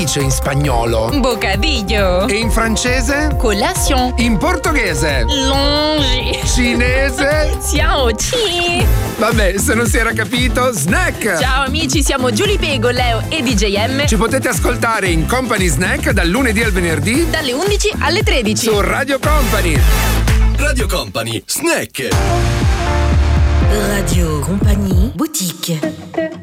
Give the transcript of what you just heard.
dice in spagnolo? Bocadillo. E in francese? Collation. In portoghese? Longi. Cinese? Ciao, ci. Vabbè, se non si era capito, snack! Ciao amici, siamo Giulia Pego, Leo e DJM. Ci potete ascoltare in Company Snack dal lunedì al venerdì dalle 11 alle 13 su Radio Company. Radio Company Snack. Radio Company Boutique.